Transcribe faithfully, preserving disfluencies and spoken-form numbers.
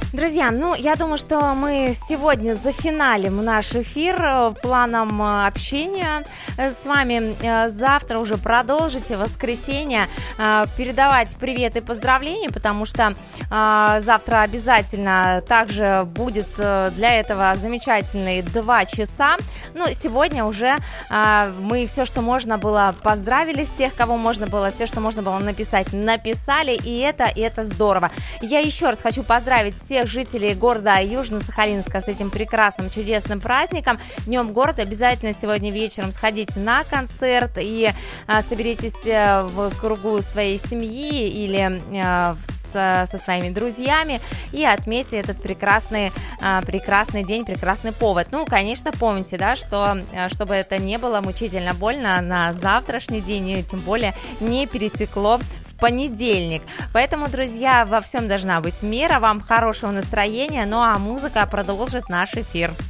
Друзья, ну, я думаю, что мы сегодня зафиналим наш эфир планом общения с вами. Завтра уже продолжите, в воскресенье, передавать привет и поздравления, потому что завтра обязательно также будет для этого замечательные два часа. Ну, сегодня уже мы все, что можно было, поздравили всех, кого можно было, все, что можно было написать, написали, и это, и это здорово. Я еще раз хочу поздравить всех жителей города Южно-Сахалинска с этим прекрасным, чудесным праздником, Днем города. Обязательно сегодня вечером сходите на концерт и а, соберитесь в кругу своей семьи или а, со, со своими друзьями и отметьте этот прекрасный, а, прекрасный день, прекрасный повод. Ну, конечно, помните, да, что чтобы это не было мучительно больно на завтрашний день, и тем более не перетекло понедельник. Поэтому, друзья, во всем должна быть мера. Вам хорошего настроения, ну а музыка продолжит наш эфир.